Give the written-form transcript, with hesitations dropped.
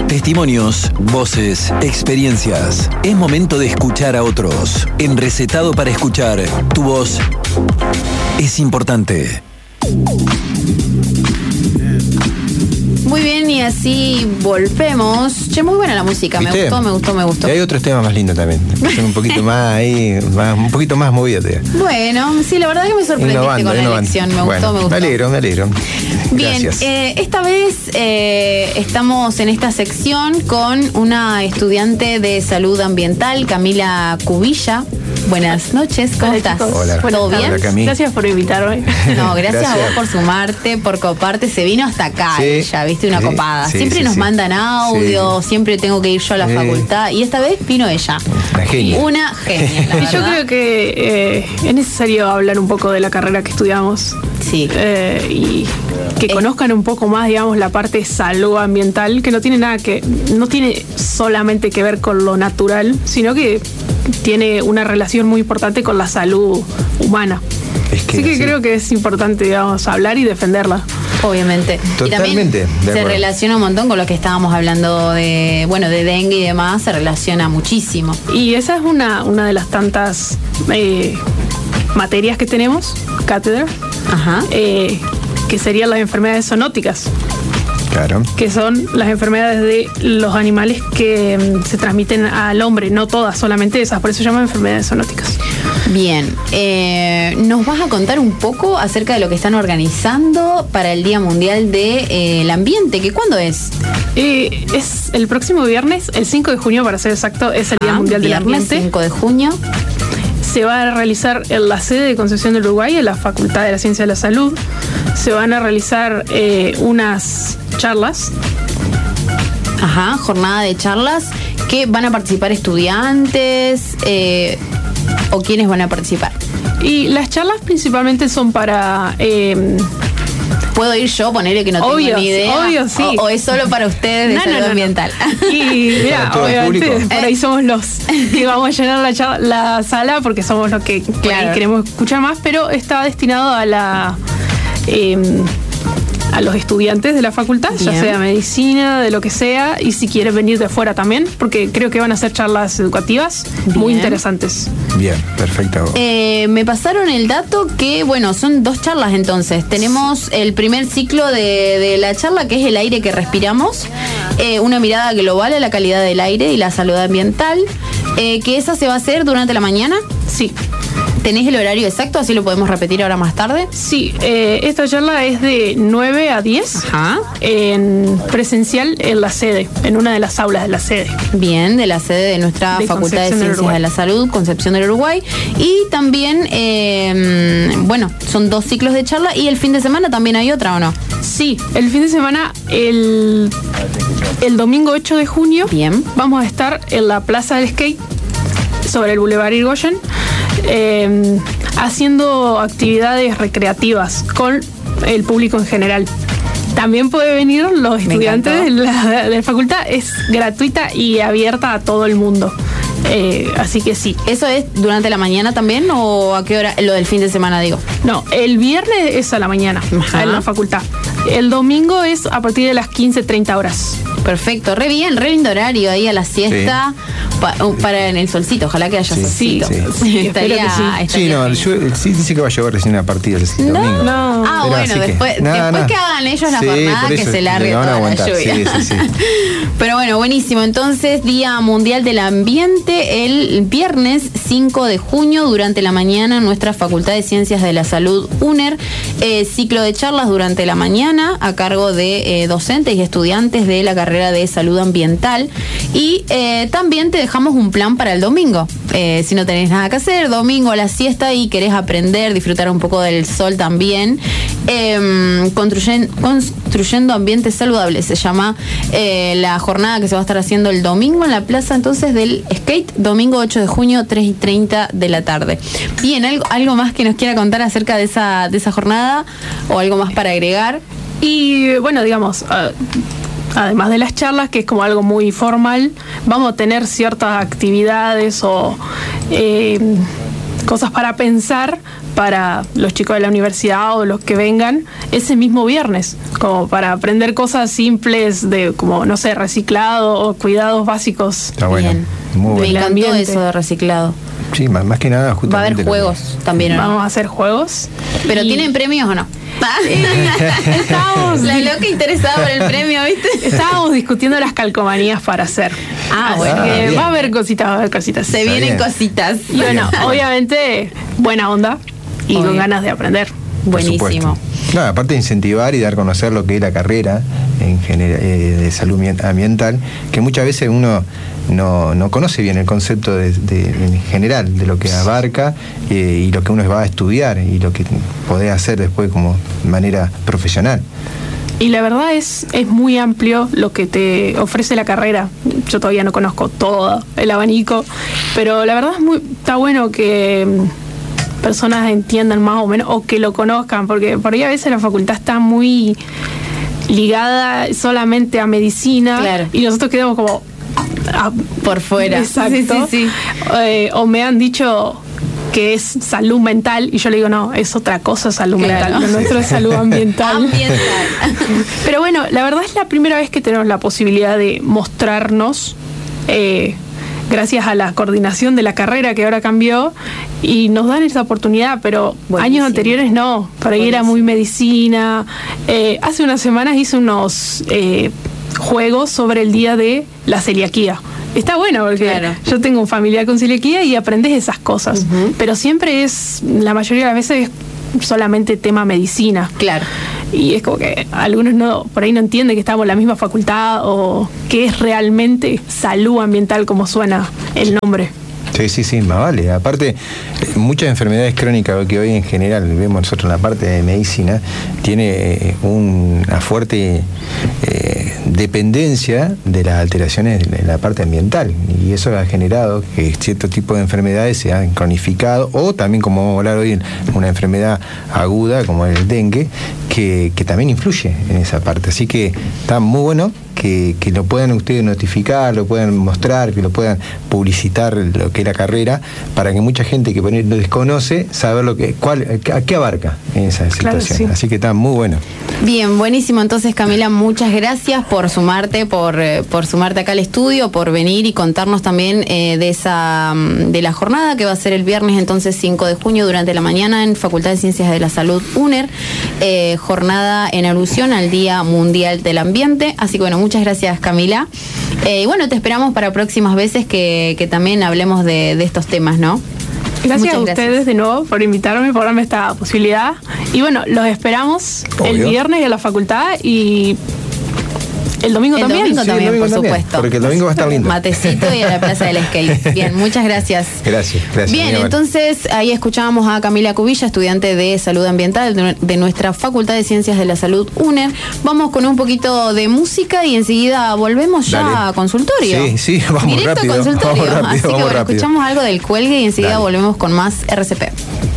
Testimonios, voces, experiencias. Es momento de escuchar a otros. En Recetado para Escuchar, tu voz es importante. Muy bien, y así volvemos. Che, muy buena la música, ¿viste? Me gustó. Y hay otros temas más lindos también, que son un poquito más ahí, un poquito más movidos. Bueno, sí, la verdad que me sorprendiste con la elección. Me gustó. Me alegro. Bien, Gracias. Esta vez estamos en esta sección con una estudiante de salud ambiental, Camila Cubilla. Buenas noches, ¿cómo estás? Hola. ¿Todo bien? Hola, Camila. Gracias por invitarme. No, gracias a vos por sumarte, por coparte. Se vino hasta acá ella, viste, una copada. Siempre nos mandan audio, siempre tengo que ir yo a la facultad. Y esta vez vino ella. Una genia, la verdad. Yo creo que es necesario hablar un poco de la carrera que estudiamos. Sí. Y que conozcan un poco más, digamos, la parte salud ambiental, que no tiene solamente que ver con lo natural, sino que tiene una relación muy importante con la salud humana. Así que creo que es importante, digamos, hablar y defenderla. Obviamente. Totalmente. Y también se relaciona un montón con lo que estábamos hablando de dengue y demás, se relaciona muchísimo. Y esa es una de las tantas materias que tenemos, cátedra, que serían las enfermedades zoonóticas. Claro. Que son las enfermedades de los animales que se transmiten al hombre, no todas, solamente esas, por eso se llaman enfermedades zoonóticas. Bien, ¿nos vas a contar un poco acerca de lo que están organizando para el Día Mundial del Ambiente? ¿Que cuándo es? Es el próximo viernes, el 5 de junio para ser exacto, es el Día Mundial del Ambiente. 5 de junio. Se va a realizar en la sede de Concepción del Uruguay, en la Facultad de la Ciencia de la Salud. Se van a realizar unas charlas. Jornada de charlas. ¿Que van a participar estudiantes o quiénes van a participar? Y las charlas principalmente son para... ¿Puedo ir yo, ponerle que no tengo ni idea? Obvio, sí. ¿O es solo para ustedes de salud ambiental? Y mira, obviamente por ahí somos los que vamos a llenar la sala porque somos los que queremos escuchar más, pero está destinado a a los estudiantes de la facultad, ya sea medicina, de lo que sea, y si quieren venir de fuera también, porque creo que van a ser charlas educativas muy interesantes. Bien, perfecto. Me pasaron el dato que, son 2 charlas entonces. Tenemos el primer ciclo de la charla, que es el aire que respiramos, una mirada global a la calidad del aire y la salud ambiental, que esa se va a hacer durante la mañana. Sí. ¿Tenés el horario exacto? Así lo podemos repetir ahora más tarde. Sí, esta charla es de 9 a 10 en presencial en la sede, en una de las aulas de la sede. Bien, de la sede de nuestra Facultad de Ciencias de la Salud, Concepción del Uruguay. Y también, son 2 ciclos de charla. ¿Y el fin de semana también hay otra o no? Sí, el fin de semana, el domingo 8 de junio, vamos a estar en la Plaza del Skate, sobre el Boulevard Irigoyen, haciendo actividades recreativas con el público en general. También pueden venir los estudiantes de la facultad, es gratuita y abierta a todo el mundo. Así que sí. ¿Eso es durante la mañana también o a qué hora? Lo del fin de semana, digo. No, el viernes es a la mañana en la facultad. El domingo es a partir de las 15:30 horas. Perfecto, re bien, re lindo horario ahí a la siesta. Para en el solcito, ojalá que haya solcito. Sí, sí, dice que va a llover recién a partir del domingo. No. Después que hagan ellos la jornada, que se largue toda la lluvia. Sí. Pero bueno, buenísimo. Entonces, Día Mundial del Ambiente, el viernes 5 de junio, durante la mañana, en nuestra Facultad de Ciencias de la Salud, UNER, ciclo de charlas durante la mañana, a cargo de docentes y estudiantes de la carrera de Salud Ambiental. Y también te dejamos un plan para el domingo. Si no tenés nada que hacer, domingo a la siesta y querés aprender, disfrutar un poco del sol también. Construyendo ambientes saludables se llama la jornada que se va a estar haciendo el domingo en la plaza entonces del skate, domingo 8 de junio, 3:30 de la tarde. Bien, algo más que nos quiera contar acerca de esa jornada o algo más para agregar. Y bueno, digamos, además de las charlas, que es como algo muy formal, vamos a tener ciertas actividades o cosas para pensar para los chicos de la universidad o los que vengan ese mismo viernes, como para aprender cosas simples de, como, no sé, reciclado o cuidados básicos. Está bueno. Bien. Muy Me bueno. encantó ambiente. eso de reciclado. Sí, más que nada, Va a justamente. haber juegos también, ¿o no? Vamos a hacer juegos. ¿Pero Y tienen premios o no? estábamos, La loca interesada por el premio, ¿viste? estábamos discutiendo las calcomanías para hacer. Ah, Así bueno. que bien. va a haber cositas, va a haber cositas. Se Está vienen bien. cositas. Y bueno, obviamente, buena onda y Obvio. con ganas de aprender. Por Buenísimo. supuesto. No, aparte de incentivar y dar a conocer lo que es la carrera de salud ambiental, que muchas veces uno no conoce bien el concepto en general de lo que abarca y lo que uno va a estudiar y lo que podés hacer después como de manera profesional. Y la verdad es muy amplio lo que te ofrece la carrera. Yo todavía no conozco todo el abanico, pero la verdad está bueno que personas entiendan más o menos o que lo conozcan, porque por ahí a veces la facultad está muy ligada solamente a medicina, Claro. y nosotros quedamos como Por fuera. Exacto. Sí. O me han dicho que es salud mental y yo le digo no, es otra cosa salud Claro. mental, lo nuestro es salud ambiental. Ambiental. Pero bueno, la verdad es la primera vez que tenemos la posibilidad de mostrarnos, gracias a la coordinación de la carrera que ahora cambió, y nos dan esa oportunidad, pero Buenísimo. años anteriores no, por ahí era muy medicina. Hace unas semanas hice unos juegos sobre el día de la celiaquía. Está bueno porque Claro. yo tengo un familiar con celiaquía y aprendes esas cosas, pero siempre la mayoría de las veces es solamente tema medicina. Claro. Y es como que algunos por ahí no entienden que estamos en la misma facultad o qué es realmente salud ambiental como suena el nombre. Sí, más vale. Aparte, muchas enfermedades crónicas que hoy en general vemos nosotros en la parte de medicina, tiene una fuerte dependencia de las alteraciones en la parte ambiental. Y eso ha generado que cierto tipo de enfermedades se han cronificado, o también, como vamos a hablar hoy, una enfermedad aguda como el dengue, que también influye en esa parte. Así que está muy bueno que lo puedan ustedes notificar, lo puedan mostrar, que lo puedan publicitar lo que es la carrera, para que mucha gente que por ahí lo desconoce saber a qué abarca en esa Claro, situación. sí. Así que está muy bueno. Bien, buenísimo. Entonces, Camila, muchas gracias por sumarte, por sumarte acá al estudio, por venir y contarnos también de la jornada que va a ser el viernes, entonces 5 de junio, durante la mañana en Facultad de Ciencias de la Salud UNER, jornada en alusión al Día Mundial del Ambiente. Así que bueno, muchas gracias, Camila. Y bueno, te esperamos para próximas veces que también hablemos de estos temas, ¿no? Gracias Muchas a ustedes de nuevo por invitarme, por darme esta posibilidad. Y bueno, los esperamos el Obvio. viernes en la facultad y el domingo El también. domingo Sí, también, el domingo por también, supuesto. porque el domingo va a estar lindo. Matecito y a la Plaza del Skate. Bien, muchas gracias. Gracias. Bien, muy amable. entonces ahí escuchábamos a Camila Cubilla, estudiante de Salud Ambiental de nuestra Facultad de Ciencias de la Salud UNER. Vamos con un poquito de música y enseguida volvemos ya Dale. a consultorio. Sí, vamos Directo rápido, a consultorio. vamos rápido, Así que vamos bueno, rápido. escuchamos algo del cuelgue y enseguida Dale. volvemos con más RCP.